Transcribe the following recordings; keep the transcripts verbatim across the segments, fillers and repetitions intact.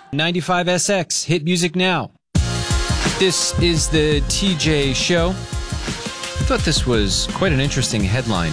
ninety-five S X, hit music now. This is the T J Show. I thought this was quite an interesting headline.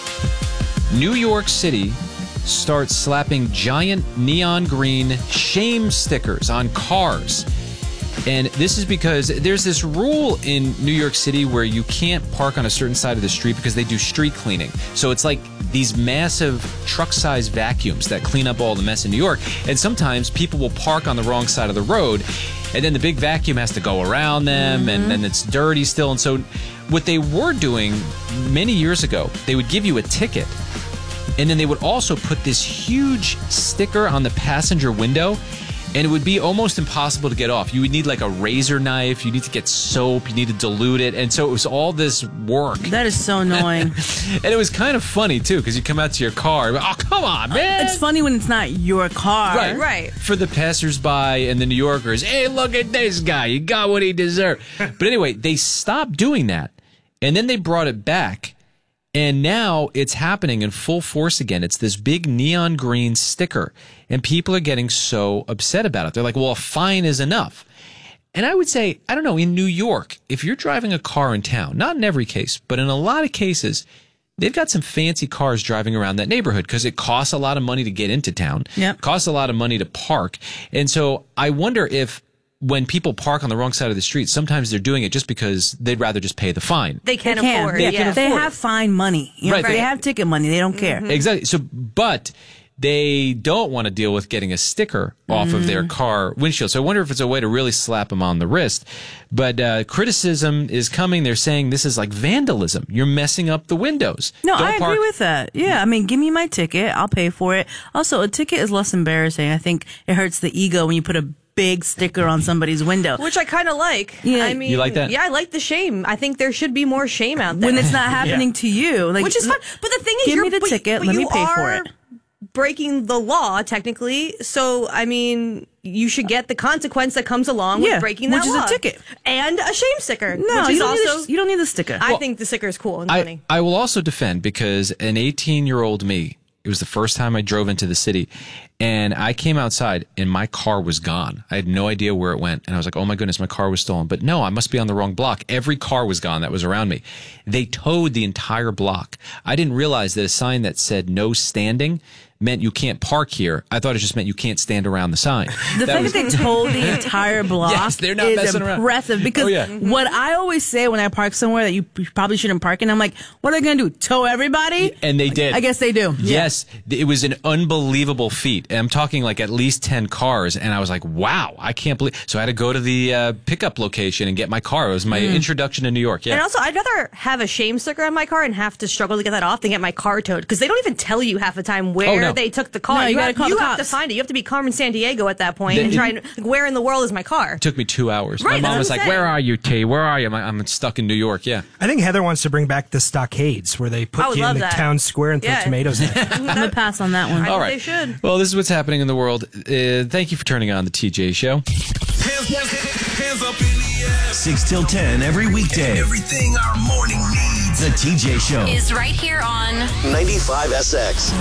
New York City starts slapping giant neon green shame stickers on cars. And this is because there's this rule in New York City where you can't park on a certain side of the street because they do street cleaning. So it's like these massive truck-sized vacuums that clean up all the mess in New York. And sometimes people will park on the wrong side of the road, and then the big vacuum has to go around them, mm-hmm. and then it's dirty still. And so what they were doing many years ago, they would give you a ticket, and then they would also put this huge sticker on the passenger window, and it would be almost impossible to get off. You would need like a razor knife. You need to get soap. You need to dilute it. And so it was all this work. That is so annoying. And it was kind of funny, too, because you come out to your car. Oh, come on, man. It's funny when it's not your car. Right. Right. For the passersby and the New Yorkers, hey, look at this guy. He got what he deserved. But anyway, they stopped doing that. And then they brought it back. And now it's happening in full force again. It's this big neon green sticker, and people are getting so upset about it. They're like, well, a fine is enough. And I would say, I don't know, in New York, if you're driving a car in town, not in every case, but in a lot of cases, they've got some fancy cars driving around that neighborhood because it costs a lot of money to get into town. Yep. It costs a lot of money to park. And so I wonder if when people park on the wrong side of the street, sometimes they're doing it just because they'd rather just pay the fine. They can't They can. afford. They, yeah. can they have fine money. You know, Right, they, they- have ticket money. They don't care. Mm-hmm. Exactly. So, but they don't want to deal with getting a sticker off of their car windshield. So I wonder if it's a way to really slap them on the wrist. But uh, criticism is coming. They're saying this is like vandalism. You're messing up the windows. No, Don't I agree park- with that. Yeah, I mean, give me my ticket. I'll pay for it. Also, a ticket is less embarrassing. I think it hurts the ego when you put a big sticker on somebody's window. Which I kind of like. Yeah. I mean, You like that? Yeah, I like the shame. I think there should be more shame out there. When it's not happening to you. Like, Which is fun. But the thing is, give you're, me the but- ticket. but Let me you pay for are it. breaking the law, technically. So, I mean, you should get the consequence that comes along Yeah, with breaking that which is a law. ticket. And a shame sticker. No, which you is don't, need also, the, you don't need the sticker. I think the sticker is cool and I, funny. I will also defend because an eighteen-year-old me, it was the first time I drove into the city, and I came outside and my car was gone. I had no idea where it went. And I was like, oh my goodness, my car was stolen. But no, I must be on the wrong block. Every car was gone that was around me. They towed the entire block. I didn't realize that a sign that said no standing meant you can't park here. I thought it just meant you can't stand around the sign. The That fact was- that they told the entire block Yes, they're not is messing around. impressive because Oh, yeah. what I always say when I park somewhere that you probably shouldn't park in, I'm like, what are they going to do? Tow everybody? And they did. I guess they do. Yeah. Yes, it was an unbelievable feat. And I'm talking like at least ten cars, and I was like, wow, I can't believe. So I had to go to the uh, pickup location and get my car. It was my introduction to New York. Yeah. And also, I'd rather have a shame sticker on my car and have to struggle to get that off than get my car towed. Because they don't even tell you half the time where Oh, no. they took the car. No, you gotta have, call you the have to cops. find it. You have to be Carmen San Diego at that point The- and try and, like, where in the world is my car? It took me two hours. Right, my mom that's was what like, I'm where saying. are you, T? Where are you? I'm, I'm stuck in New York. Yeah. I think Heather wants to bring back the stockades where they I put would you in love the that. town square and throw Yeah. tomatoes in it. I'm going to pass on that one. I All think right. they should. Well, this is what's happening in the world. Uh, thank you for turning on the T J Show. Hands, hands up in the air. six till ten every weekday. Everything our morning needs. The T J Show. Is right here on ninety-five S X.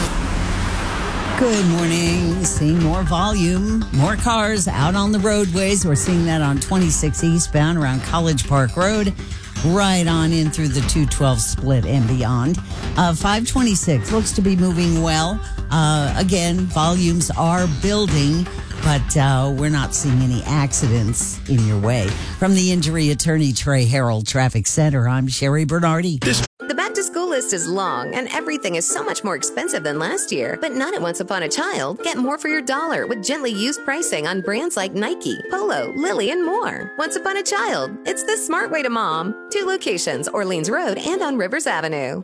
Good morning. Seeing more volume, more cars out on the roadways. We're seeing that on twenty-six eastbound around College Park Road, right on in through the two twelve split and beyond. Uh, five twenty-six looks to be moving well. Uh, again, volumes are building, but uh, we're not seeing any accidents in your way. From the injury attorney Trey Harold Traffic Center, I'm Sherry Bernardi. The back to school list is long and everything is so much more expensive than last year, but not at Once Upon a Child. Get more for your dollar with gently used pricing on brands like Nike, Polo, Lily, and more. Once Upon a Child. It's the smart way to mom. Two locations, Orleans Road and on Rivers Avenue.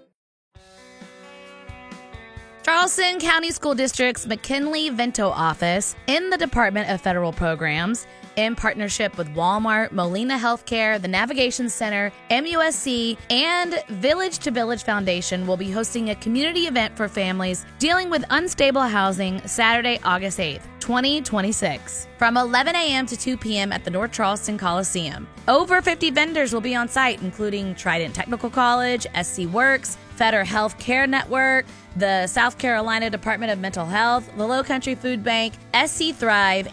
Charleston County School District's McKinley-Vento office in the Department of Federal Programs, in partnership with Walmart, Molina Healthcare, the Navigation Center, M U S C, and Village to Village Foundation will be hosting a community event for families dealing with unstable housing Saturday, August eighth, twenty twenty-six, from eleven a.m. to two p.m. at the North Charleston Coliseum. Over fifty vendors will be on site, including Trident Technical College, S C Works, Fetter Health Care Network, the South Carolina Department of Mental Health, the Low Country Food Bank, S C Thrive,